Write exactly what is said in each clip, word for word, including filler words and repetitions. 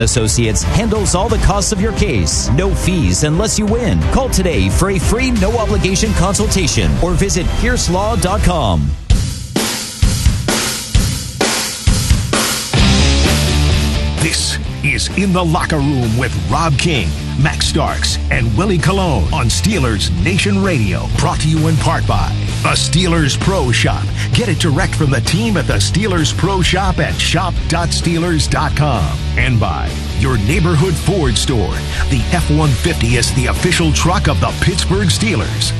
Associates handles all the costs of your case. No fees unless you win. Call today for a free no-obligation consultation or visit pierce law dot com. This is In the Locker Room with Rob King, Max Starks, and Willie Colon on Steelers Nation Radio. Brought to you in part by the Steelers Pro Shop. Get it direct from the team at the Steelers Pro Shop at shop dot steelers dot com. And by your neighborhood Ford store. The F one fifty is the official truck of the Pittsburgh Steelers.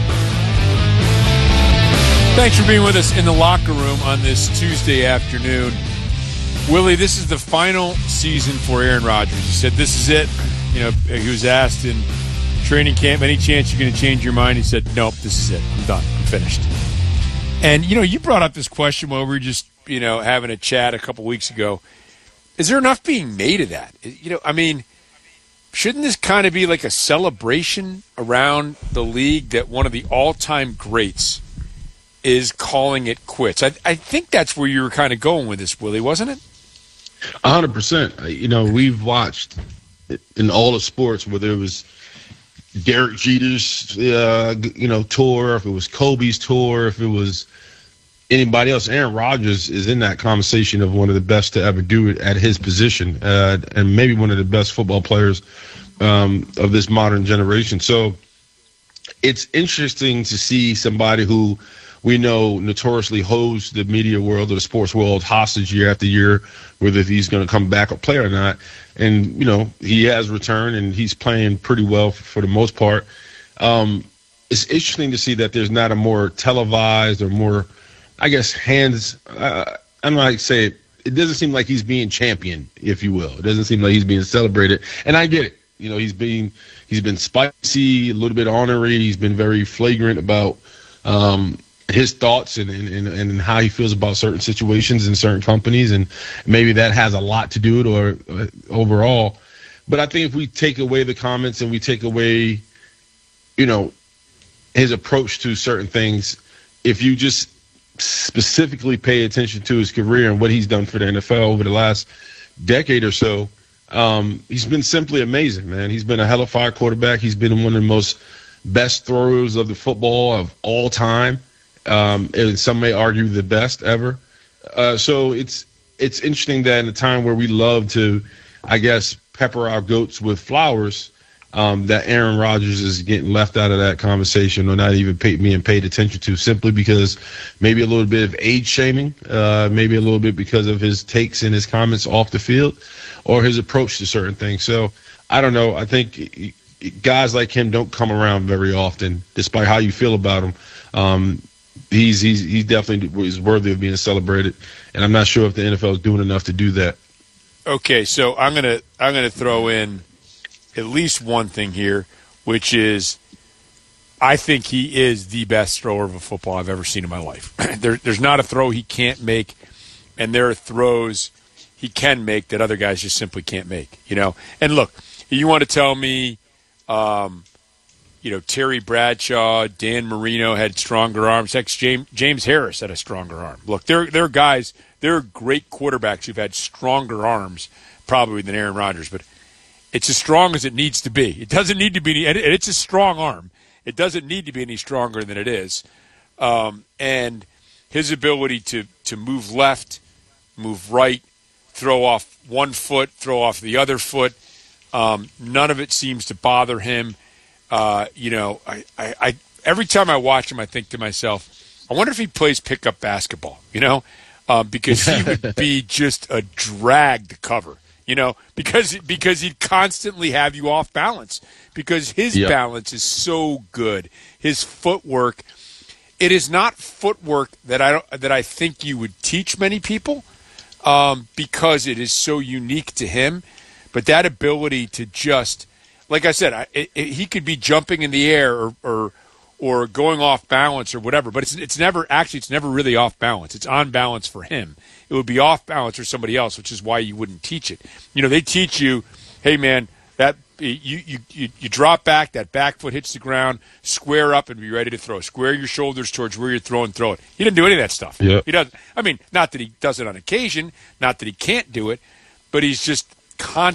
Thanks for being with us in the locker room on this Tuesday afternoon. Willie, this is the final season for Aaron Rodgers. He said, this is it. You know, he was asked in training camp, any chance you're going to change your mind? He said, nope, this is it. I'm done. I'm finished. And, you know, you brought up this question while we were just, you know, having a chat a couple weeks ago. Is there enough being made of that? You know, I mean, shouldn't this kind of be like a celebration around the league that one of the all-time greats is calling it quits? I, I think that's where you were kind of going with this, Willie, wasn't it? A hundred percent. You know, we've watched in all the sports, whether it was Derek Jeter's, uh, you know, tour, if it was Kobe's tour, if it was anybody else. Aaron Rodgers is in that conversation of one of the best to ever do it at his position, uh, and maybe one of the best football players um, of this modern generation. So it's interesting to see somebody who we know notoriously holds the media world or the sports world hostage year after year, whether he's going to come back or play or not. And, you know, he has returned and he's playing pretty well for, for the most part. Um, it's interesting to see that there's not a more televised or more, I guess, hands. Uh, I'm not like say it. It doesn't seem like he's being championed, if you will. It doesn't seem like he's being celebrated. And I get it. You know, he's being he's been spicy, a little bit ornery. He's been very flagrant about um, his thoughts and, and, and how he feels about certain situations in certain companies. And maybe that has a lot to do with it or uh, overall. But I think if we take away the comments and we take away, you know, his approach to certain things, if you just specifically pay attention to his career and what he's done for the N F L over the last decade or so, um, he's been simply amazing, man. He's been a hell of a fire quarterback. He's been one of the most best throwers of the football of all time. Um, and some may argue the best ever. Uh, so it's it's interesting that in a time where we love to, I guess, pepper our goats with flowers, um, that Aaron Rodgers is getting left out of that conversation or not even pay, being paid attention to simply because maybe a little bit of age shaming, uh, maybe a little bit because of his takes and his comments off the field or his approach to certain things. So I don't know. I think guys like him don't come around very often, despite how you feel about him. Um, he's, he's, he definitely is worthy of being celebrated. And I'm not sure if the N F L is doing enough to do that. Okay, so I'm gonna I'm gonna throw in at least one thing here, which is I think he is the best thrower of a football I've ever seen in my life. there, there's not a throw he can't make, and there are throws he can make that other guys just simply can't make. You know, and look, you want to tell me, um, you know, Terry Bradshaw, Dan Marino had stronger arms. Heck, James James Harris had a stronger arm. Look, there there are guys. There are great quarterbacks who've had stronger arms probably than Aaron Rodgers, but it's as strong as it needs to be. It doesn't need to be, and it's a strong arm. It doesn't need to be any stronger than it is. Um, and his ability to, to move left, move right, throw off one foot, throw off the other foot, um, none of it seems to bother him. Uh, you know, I, I, I every time I watch him, I think to myself, I wonder if he plays pickup basketball, you know? Um, because he would be just a drag to cover, you know, because because he'd constantly have you off balance because his yep. balance is so good. His footwork, it is not footwork that I don't, that I think you would teach many people um, because it is so unique to him. But that ability to just, like I said, I, it, it, he could be jumping in the air or, or or going off balance or whatever, but it's it's never actually it's never really off balance. It's on balance for him. It would be off balance for somebody else, which is why you wouldn't teach it. You know, they teach you, hey man, that you you you, you drop back, that back foot hits the ground, square up and be ready to throw. Square your shoulders towards where you're throwing, throw it. He didn't do any of that stuff. Yeah. He doesn't. I mean, not that he does it on occasion, not that he can't do it, but he's just constantly